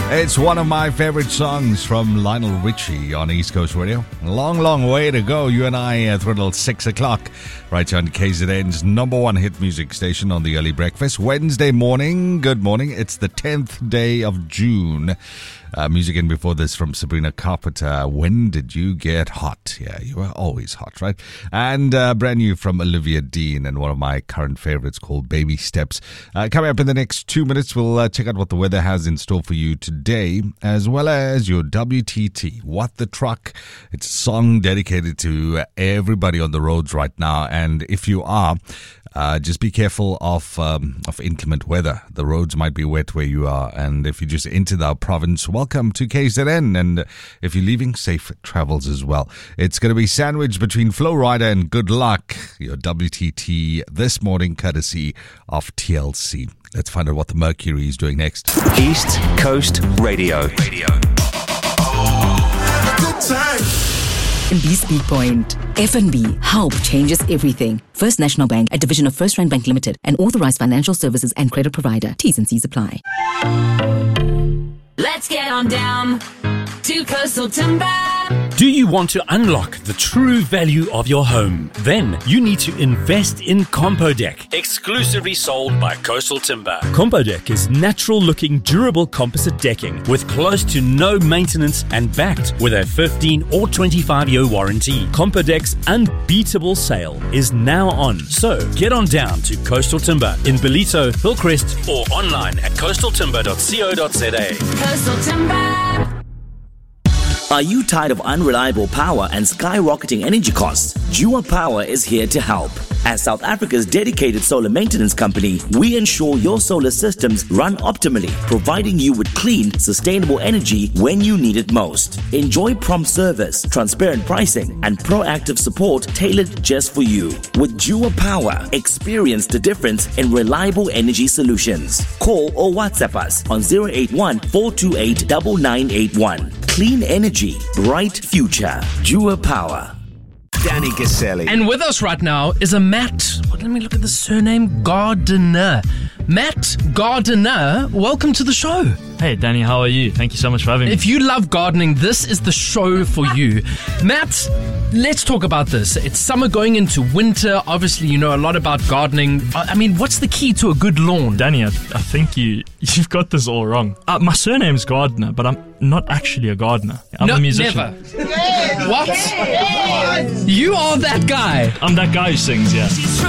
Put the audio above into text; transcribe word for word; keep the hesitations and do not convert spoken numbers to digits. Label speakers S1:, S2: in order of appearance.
S1: It's one of my favorite songs from Lionel Richie on East Coast Radio. A long, long way to go. You and I uh, through till six o'clock right here on K Z N's number one hit music station on the Early Breakfast. Wednesday morning. Good morning. It's the tenth day of June. Uh, music in before this from Sabrina Carpenter. When did you get hot? Yeah, you were always hot, right? And uh, brand new from Olivia Dean and one of my current favorites called Baby Steps. Uh, coming up in the next two minutes, we'll uh, check out what the weather has in store for you today, as well as your W T T, What the Truck. It's a song dedicated to everybody on the roads right now. And if you are, Uh, just be careful of um, of inclement weather. The roads might be wet where you are. And if you just entered our province, welcome to K Z N. And if you're leaving, safe travels as well. It's going to be sandwiched between Flow Rider and Good Luck. Your W T T this morning, courtesy of T L C. Let's find out what the Mercury is doing next.
S2: East Coast Radio. Radio.
S3: Good time.
S4: B Speed Point. F N B. Help changes everything. First National Bank, a division of First Rand Bank Limited, an authorized financial services and credit provider. T's and C's apply.
S5: Let's get on down to Coastal Timber.
S6: Do you want to unlock the true value of your home? Then you need to invest in Compodeck, exclusively sold by Coastal Timber. Compodeck is natural-looking, durable composite decking with close to no maintenance and backed with a fifteen or twenty-five year warranty. Compodeck's unbeatable sale is now on. So get on down to Coastal Timber in Bellito, Hillcrest, or online at coastal timber dot co dot za.
S5: Coastal Timber.
S7: Are you tired of unreliable power and skyrocketing energy costs? Jua Power is here to help. As South Africa's dedicated solar maintenance company, we ensure your solar systems run optimally, providing you with clean, sustainable energy when you need it most. Enjoy prompt service, transparent pricing, and proactive support tailored just for you. With Jua Power, experience the difference in reliable energy solutions. Call or WhatsApp us on zero eight one, four two eight, nine nine eight one. Clean energy, bright future. Jua Power.
S2: Danny Caselli.
S8: And with us right now is a Matt, what, let me look at the surname, Gardiner. Matt Gardiner, welcome to the show.
S9: Hey Danny, how are you? Thank you so much for having me.
S8: If you love gardening, this is the show for you. Matt, let's talk about this. It's summer going into winter. Obviously, you know a lot about gardening. I mean, what's the key to a good lawn?
S9: Danny, I, I think you, you've got this all wrong. Uh, my surname's Gardner, but I'm not actually a gardener. I'm
S8: no,
S9: a musician.
S8: Never. What? You are that guy.
S9: I'm that guy who sings, yeah.